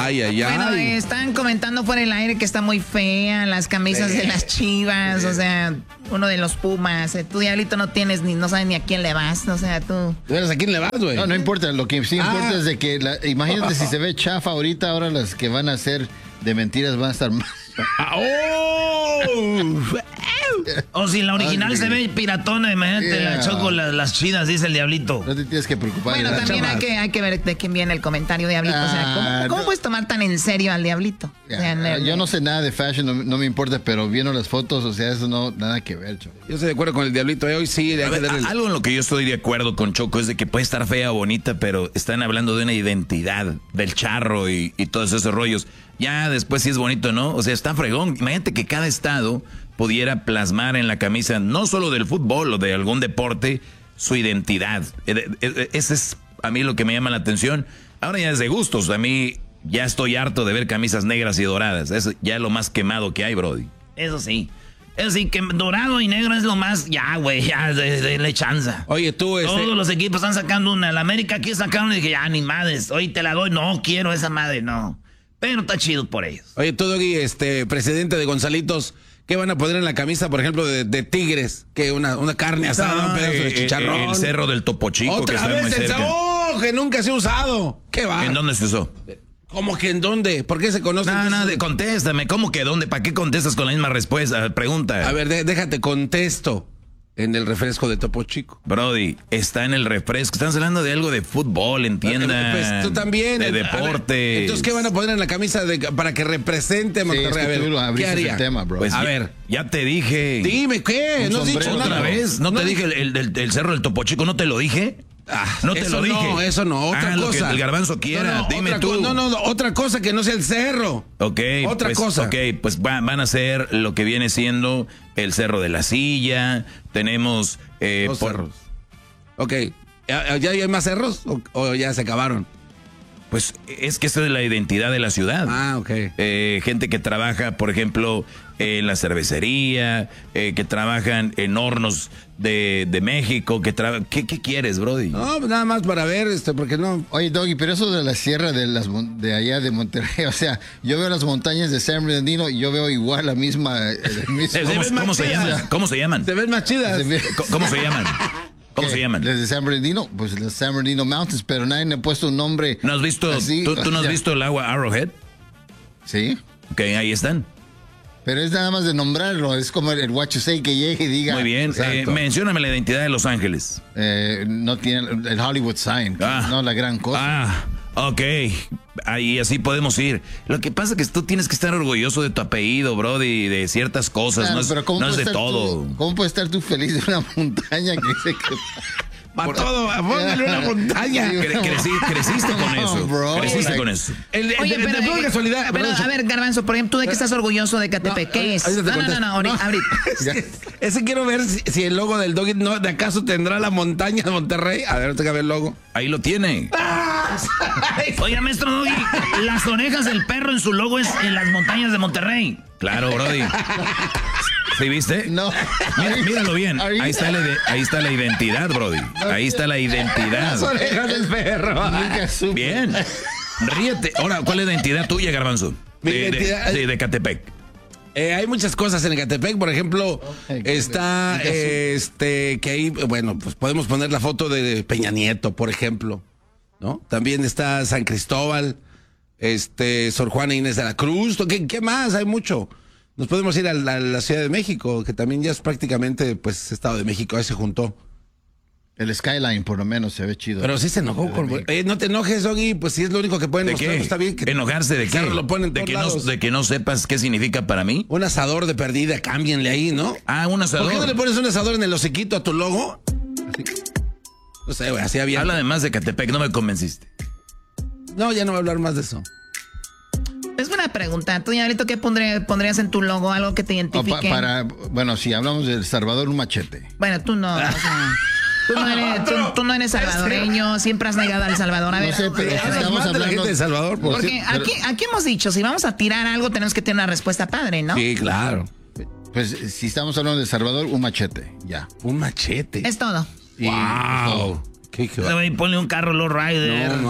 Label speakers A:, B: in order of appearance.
A: Ay, ay, ay.
B: Bueno, están comentando fuera del aire que está muy fea las camisas de las Chivas, o sea, uno de los Pumas. Tú, Diablito, no tienes no sabes ni a quién le vas, o sea, tú.
A: ¿Tú eres a quién le vas, güey?
C: No importa, lo que sí importa es de que, imagínate si se ve chafa ahorita, ahora las que van a ser de mentiras van a estar más.
B: O si la original se ve piratona, imagínate la Choco, las chidas, dice el Diablito.
C: No te tienes que preocupar.
B: Bueno, también hay que ver de quién viene el comentario, Diablito. O sea, ¿cómo puedes tomar tan en serio al Diablito? O sea,
C: yo no sé nada de fashion, no me importa, pero viendo las fotos, o sea, eso no nada que ver, Choco.
A: Yo estoy de acuerdo con el Diablito, hoy sí.
D: Algo en lo que yo estoy de acuerdo con Choco es de que puede estar fea o bonita, pero están hablando de una identidad, del charro y todos esos rollos. Ya después sí es bonito, ¿no? O sea, está fregón. Imagínate que cada estado pudiera plasmar en la camisa, no solo del fútbol o de algún deporte, su identidad. Ese es a mí lo que me llama la atención. Ahora ya es de gustos. A mí ya estoy harto de ver camisas negras y doradas. Es ya lo más quemado que hay, brody. Eso sí. Eso sí, que dorado y negro es lo más... Ya, güey, ya, de chanza.
A: Oye, tú...
D: Todos los equipos están sacando una. La América aquí sacaron y dije, ya, ni madres. Hoy te la doy. No, quiero esa madre, no. Pero está chido por ellos.
A: Oye, tú, Doggy, presidente de Gonzalitos, ¿qué van a poner en la camisa, por ejemplo, de Tigres? Que una carne asada, un pedazo de chicharrón.
D: El cerro del Topo Chico.
A: Otra
D: que
A: vez
D: está muy cerca.
A: que nunca se ha usado. ¿Qué va?
D: ¿En dónde se usó?
A: ¿Cómo que en dónde? ¿Por qué se conoce?
D: Contéstame. ¿Cómo que dónde? ¿Para qué contestas con la misma respuesta? Pregunta.
A: A ver, déjate contesto. En el refresco de Topo Chico.
D: Brody, está en el refresco. Están hablando de algo de fútbol, entiendan.
A: Pues tú también.
D: De deporte.
A: Entonces, ¿qué van a poner en la camisa para que represente a Monterrey?
C: Sí, es que tú
A: ¿qué haría?
C: El tema, bro.
D: Pues
A: a ver.
D: Ya te dije.
A: Dime, ¿qué? ¿No has dicho
D: ¿Otra
A: nada?
D: vez? ¿No te dije el cerro del Topo Chico? ¿No te lo dije? No te lo dije.
A: No, eso no. Otra cosa.
D: Lo que el garbanzo quiera. Dime tú.
A: No, otra cosa que no sea el cerro.
D: Ok.
A: Otra cosa.
D: Ok, pues van a ser lo que viene siendo el Cerro de la Silla. Tenemos...
A: Dos cerros. Ok. ¿Ya hay más cerros o ya se acabaron?
D: Pues es que esa es la identidad de la ciudad.
A: Ah, ok.
D: Gente que trabaja, por ejemplo, en la cervecería, que trabajan en hornos de México, ¿Qué quieres, brody?
A: No, pues nada más para ver, porque no...
C: Oye, Doggy, pero eso de la sierra de allá de Monterrey, o sea, yo veo las montañas de San Bernardino y yo veo igual la misma...
D: ¿Cómo se llaman? ¿Cómo se llaman?
A: Se ven más chidas.
D: ¿Cómo se llaman? ¿Cómo se llaman?
C: Desde San Bernardino, pues los San Bernardino Mountains, pero nadie le ha puesto un nombre.
D: ¿No has visto,
C: así,
D: tú no has visto el agua Arrowhead?
C: Sí.
D: Ok, ahí están.
C: Pero es nada más de nombrarlo, es como el what you say que llegue y diga.
D: Muy bien, mencióname la identidad de Los Ángeles.
C: No tiene el Hollywood sign, no la gran cosa.
D: Ok, ahí así podemos ir. Lo que pasa es que tú tienes que estar orgulloso de tu apellido, brody, de ciertas cosas,
C: claro,
D: no es de todo.
C: ¿Cómo puedes estar tú feliz de una montaña que sé que...
A: Para todo, póngale una montaña.
D: Creciste con eso.
C: Bro,
D: creciste con eso.
B: Oye, pero casualidad. Pero, a ver, Garbanzo, por ejemplo, ¿tú de qué estás orgulloso de Catepec? ¿Qué es? No, ahorita.
A: Ese quiero ver si el logo del Doggy de acaso tendrá la montaña de Monterrey. A ver, tengo que ver el logo.
D: Ahí lo tiene. Oiga, maestro Doggy, las orejas del perro en su logo es en las montañas de Monterrey. Claro, brody. ¿Sí viste?
C: No.
D: Míralo bien. Ahí está la identidad, brody. Ahí está la identidad.
A: Las orejas del perro.
D: Bien. Ríete. Ahora, ¿cuál es la identidad tuya, Garbanzo? De Catepec.
A: Hay muchas cosas en Ecatepec, por ejemplo, está que ahí, bueno, pues podemos poner la foto de Peña Nieto, por ejemplo, ¿no? También está San Cristóbal, Sor Juana Inés de la Cruz, ¿qué más? Hay mucho. Nos podemos ir a la Ciudad de México, que también ya es prácticamente, pues, Estado de México, ahí se juntó.
C: El skyline, por lo menos, se ve chido.
A: Pero sí se enojó. No te enojes, Doggy, pues sí es lo único que pueden mostrar.
D: ¿De qué?
A: Está bien que
D: ¿Enojarse de qué?
A: Lo ponen
D: ¿De que no sepas qué significa para mí?
A: Un asador de perdida, cámbienle ahí, ¿no?
D: Un asador.
A: ¿Por qué no le pones un asador en el hociquito a tu logo? Así. No sé, güey, así había.
D: Habla de más de Catepec, no me convenciste.
A: No, ya no voy a hablar más de eso.
B: Es buena pregunta. Tú, Diablito, ¿qué pondrías en tu logo? Algo que te identifique.
C: Bueno, si hablamos de El Salvador, un machete.
B: Bueno, tú no, o sea... Tú no eres salvadoreño, siempre has negado a El Salvador. A ver,
C: no sé, pero estamos hablando
A: de la gente de Salvador.
B: Porque aquí hemos dicho, si vamos a tirar algo, tenemos que tener una respuesta padre, ¿no?
A: Sí, claro.
C: Pues si estamos hablando de El Salvador, un machete, ya.
A: Un machete.
B: Es todo.
A: Wow.
D: Ponle un carro low rider.
A: No,